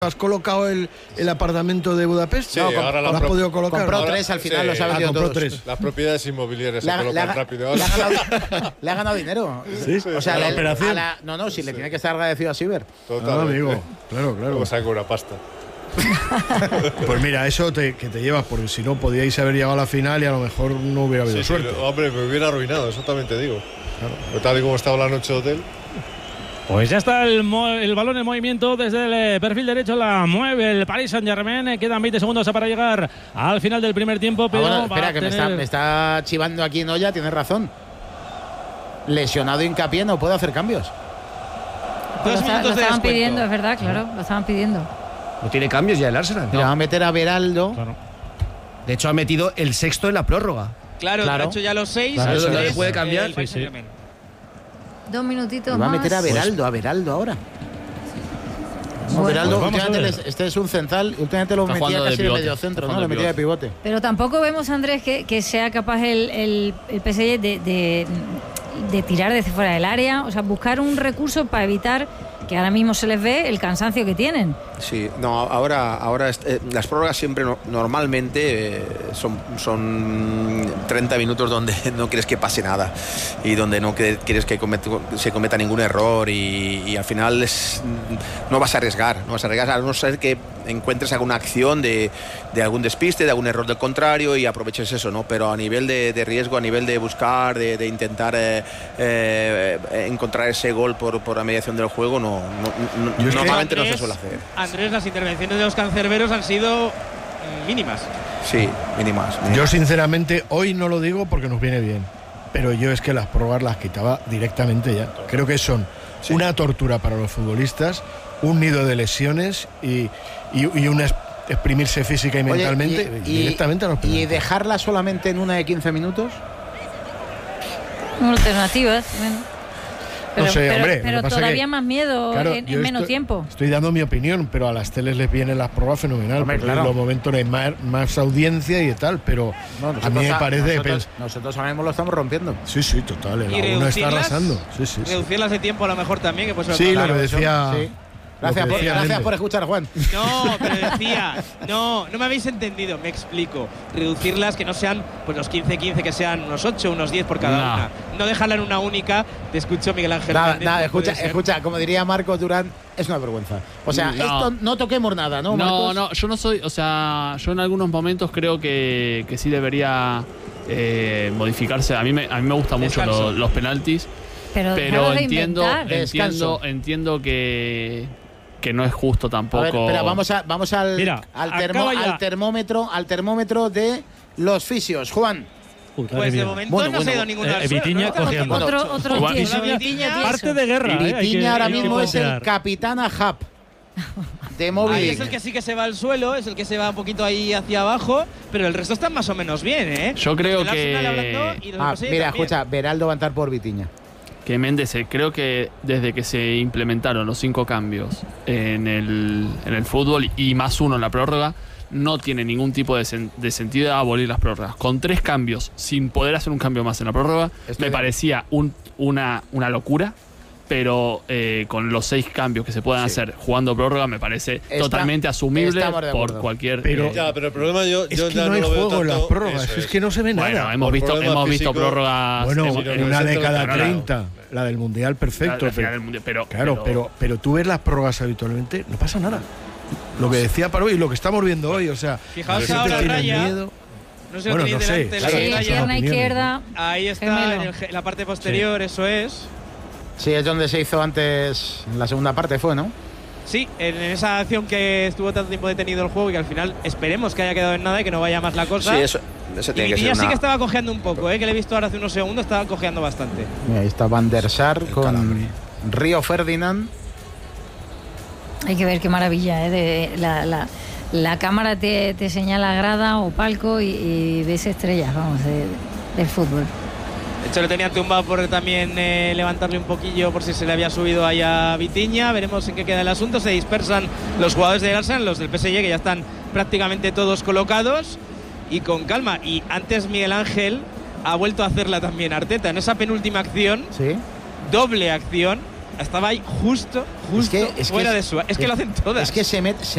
¿Has colocado el apartamento de Budapest? Sí, no, ahora ¿lo has podido colocar? Compró Ahora, 3, al final sí, los ha vendido compró todos. 3. Las propiedades inmobiliarias se colocan rápido. Le ha ganado dinero. Sí, o sea, la operación. Si le tiene que estar agradecido a Siver. Totalmente. Amigo, claro. Luego saca una pasta. Pues mira, eso que te llevas, porque si no podíais haber llegado a la final y a lo mejor no hubiera habido suerte. Hombre, me hubiera arruinado, eso también te digo. Claro. Tal y como estaba la noche de hotel. Pues ya está el balón en movimiento desde el perfil derecho, la mueve el Paris Saint-Germain. Quedan 20 segundos para llegar al final del primer tiempo. Pero bueno, espera, que me está chivando aquí Noya, tienes razón. Lesionado Hincapié, no puede hacer cambios. Pues lo estaban pidiendo, es verdad, claro, lo estaban pidiendo. No tiene cambios ya el Arsenal. Le va a meter a Veraldo. Claro. De hecho, ha metido el 6º en la prórroga. Claro, ha hecho ya los 6. Claro, eso no le puede cambiar. Sí. 2 minutitos va más. a meter a Veraldo ahora. No, Veraldo, pues últimamente este es un central y últimamente lo metía casi de medio centro, ¿no? Lo metía de pivote. Pero tampoco vemos, Andrés, que sea capaz el PSG de tirar desde fuera del área, o sea, buscar un recurso para evitar que ahora mismo se les ve el cansancio que tienen. Sí, no, ahora las prórrogas siempre normalmente son 30 minutos donde no quieres que pase nada y donde no quieres que se cometa ningún error y al final no vas a arriesgar a no ser que encuentres alguna acción de algún despiste, de algún error del contrario y aproveches eso, ¿no? Pero a nivel de riesgo, a nivel de buscar, de intentar encontrar ese gol por la mediación del juego, normalmente no se suele hacer. Andrés, las intervenciones de los cancerberos han sido mínimas. Sí, mínimas. Yo sinceramente hoy no lo digo porque nos viene bien, pero yo es que las pruebas las quitaba directamente ya. Creo que son una tortura para los futbolistas, un nido de lesiones y un exprimirse física y mentalmente directamente a los penaltis. ¿Y dejarla solamente en una de 15 minutos? Alternativas, bueno. Pero, no sé, hombre, pero todavía más miedo en menos tiempo. Estoy dando mi opinión, pero a las teles les vienen las pruebas fenomenal, porque claro, en los momentos hay más audiencia y tal, pero a mí me parece... Nosotros ahora mismo lo estamos rompiendo. Sí, total, uno está arrasando. Sí. Reducirlas de tiempo a lo mejor también, que pues sí, lo que decía... Sí. Gracias por escuchar, Juan. No, pero decía, no me habéis entendido, me explico. Reducirlas, que no sean pues los 15-15, que sean unos 8, unos 10 por cada una. No dejarla en una única. Te escucho, Miguel Ángel. Nada, escucha, como diría Marco Durán, es una vergüenza. O sea, esto no toquemos nada, ¿no, Marcos? No, yo no soy, o sea, yo en algunos momentos creo que sí debería modificarse. A mí me gustan mucho los penaltis. Pero entiendo que no es justo tampoco. A ver, espera, vamos al termómetro de los fisios, Juan. Pues de momento no se ha ido ninguno al suelo. Vitinha cogiendo. Otro parte de guerra. Vitinha ahora mismo es el capitán Ahab de Moby. Ahí es el que sí que se va al suelo, es el que se va un poquito ahí hacia abajo, pero el resto están más o menos bien, ¿eh? Yo creo que... mira, escucha, Veraldo va a entrar por Vitinha. Que Méndez, creo que desde que se implementaron los 5 cambios en el fútbol y más uno en la prórroga, no tiene ningún tipo de sentido abolir las prórrogas. Con 3 cambios, sin poder hacer un cambio más en la prórroga, me parecía una locura, pero con los 6 cambios que se puedan hacer jugando prórroga me parece totalmente asumible por cualquier... Pero el problema yo es que ya no hay lo veo juego en las tanto, prórrogas, es que no se ve nada. Bueno, hemos visto prórrogas... Bueno, en una década 30, la del Mundial, perfecto. Pero tú ves las prórrogas habitualmente, no pasa nada. Lo que decía Paró y lo que estamos viendo hoy, o sea... Fijaos ahora Raya... No sé, bueno, no sé. Pierna izquierda. Ahí está, en la parte posterior, eso es. Sí, es donde se hizo antes, en la segunda parte fue, ¿no? Sí, en esa acción que estuvo tanto tiempo detenido el juego y que al final esperemos que haya quedado en nada y que no vaya más la cosa. Sí, eso tiene que ser sí que estaba cojeando un poco, que le he visto ahora hace unos segundos, estaba cojeando bastante. Mira, ahí está Van der Sar con Río Ferdinand. Hay que ver qué maravilla, la cámara te señala grada o palco y ves estrellas, vamos, del fútbol. De hecho, le tenía tumbado por también levantarle un poquillo por si se le había subido ahí a Vitinha. Veremos en qué queda el asunto. Se dispersan los jugadores del Arsenal, los del PSG, que ya están prácticamente todos colocados. Y con calma. Y antes Miguel Ángel ha vuelto a hacerla también Arteta. En esa penúltima acción, doble acción, estaba ahí justo Es que fuera de su... Es que lo hacen todas. Es que se